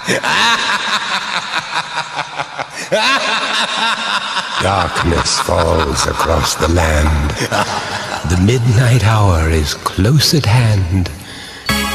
Darkness falls across the land. The midnight hour is close at hand.